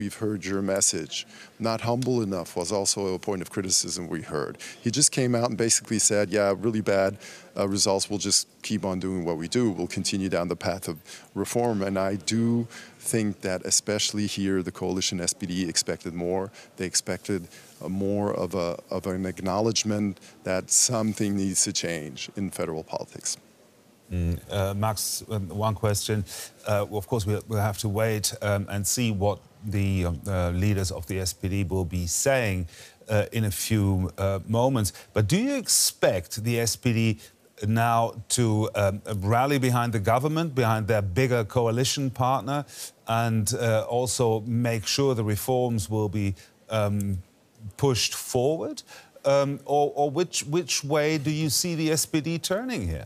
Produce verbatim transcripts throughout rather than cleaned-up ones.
We've heard your message. Not humble enough was also a point of criticism we heard. He just came out and basically said, yeah, really bad uh, results. We'll just keep on doing what we do. We'll continue down the path of reform. And I do think that especially here, the coalition S P D expected more. They expected uh, more of, a, of an acknowledgement that something needs to change in federal politics. Mm, uh, Max, um, one question. Uh, of course, we'll, we'll have to wait um, and see what the uh, leaders of the S P D will be saying uh, in a few uh, moments. But do you expect the S P D now to um, rally behind the government, behind their bigger coalition partner, and uh, also make sure the reforms will be um, pushed forward? Um, or or which, which way do you see the S P D turning here?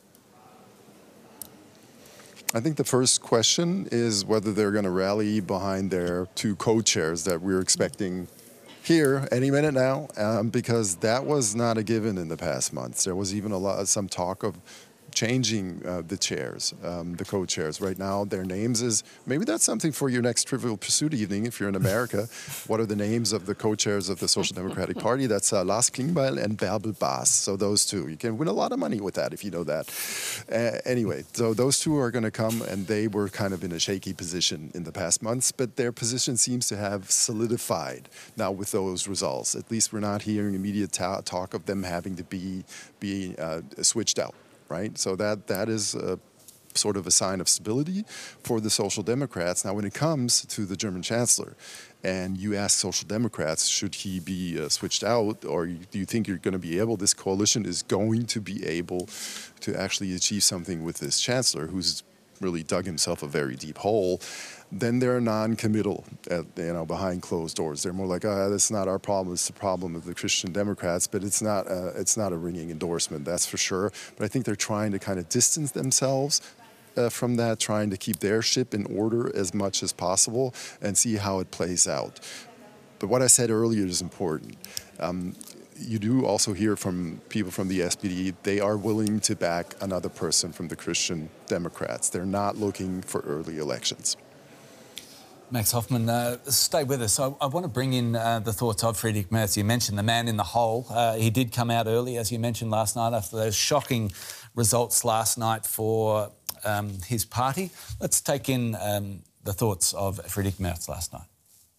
I think the first question is whether they're going to rally behind their two co-chairs that we're expecting here any minute now, um, because that was not a given in the past months. There was even a lot, some talk of changing uh, the chairs, um, the co-chairs. Right now, their names is, maybe that's something for your next Trivial Pursuit evening if you're in America. What are the names of the co-chairs of the Social Democratic Party? That's uh, Lars Klingbeil and Bärbel Bas. So those two. You can win a lot of money with that if you know that. Uh, anyway, so those two are going to come, and they were kind of in a shaky position in the past months, but their position seems to have solidified now with those results. At least we're not hearing immediate ta talk of them having to be, be uh, switched out. Right, so that that is a, sort of a sign of stability for the Social Democrats. Now, when it comes to the German Chancellor, and you ask Social Democrats, should he be uh, switched out, or do you think you're going to be able? This coalition is going to be able to actually achieve something with this Chancellor, who's really dug himself a very deep hole. Then they're non-committal, at, you know, behind closed doors. They're more like, oh, that's not our problem. It's the problem of the Christian Democrats. But it's not, uh, it's not a ringing endorsement, that's for sure. But I think they're trying to kind of distance themselves uh, from that, trying to keep their ship in order as much as possible and see how it plays out. But what I said earlier is important. Um, You do also hear from people from the S P D, they are willing to back another person from the Christian Democrats. They're not looking for early elections. Max Hoffmann, uh, stay with us. I, I want to bring in uh, the thoughts of Friedrich Merz. You mentioned the man in the hole. Uh, he did come out early, as you mentioned last night, after those shocking results last night for um, his party. Let's take in um, the thoughts of Friedrich Merz last night.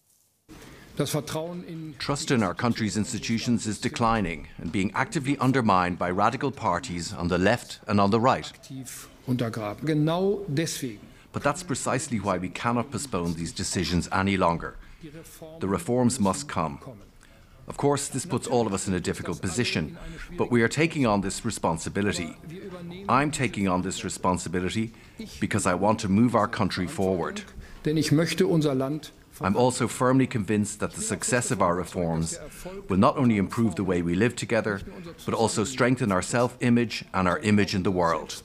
Trust in our country's institutions is declining and being actively undermined by radical parties on the left and on the right. But that's precisely why we cannot postpone these decisions any longer. The reforms must come. Of course, this puts all of us in a difficult position, but we are taking on this responsibility. I'm taking on this responsibility because I want to move our country forward. I'm also firmly convinced that the success of our reforms will not only improve the way we live together, but also strengthen our self-image and our image in the world.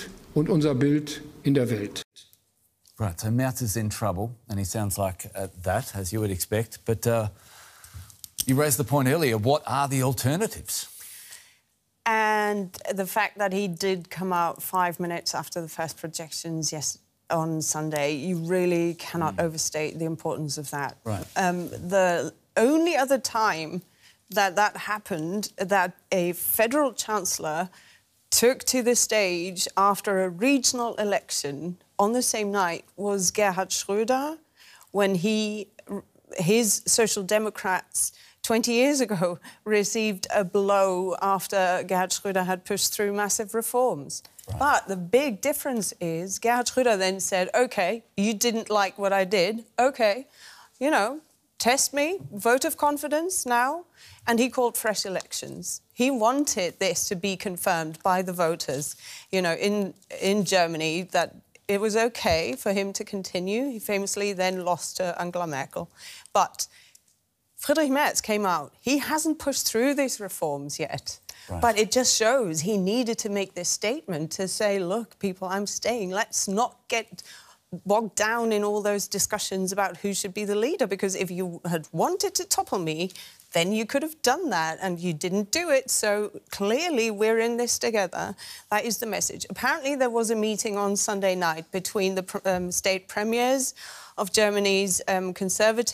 Right, so Merz is in trouble, and he sounds like uh, that, as you would expect. But uh, you raised the point earlier, what are the alternatives? And the fact that he did come out five minutes after the first projections yes, on Sunday, you really cannot mm. overstate the importance of that. Right. Um, the only other time that that happened, that a federal chancellor took to the stage after a regional election on the same night was Gerhard Schröder, when he, his Social Democrats twenty years ago received a blow after Gerhard Schröder had pushed through massive reforms. Right. But the big difference is Gerhard Schröder then said, OK, you didn't like what I did. OK, you know, test me, vote of confidence now. And he called fresh elections. He wanted this to be confirmed by the voters, you know, in, in Germany, that it was OK for him to continue. He famously then lost to Angela Merkel. But Friedrich Merz came out. He hasn't pushed through these reforms yet. Right. But it just shows he needed to make this statement to say, look, people, I'm staying. Let's not get bogged down in all those discussions about who should be the leader, because if you had wanted to topple me, then you could have done that, and you didn't do it. So clearly we're in this together. That is the message. Apparently there was a meeting on Sunday night between the um, state premiers of Germany's um, conservative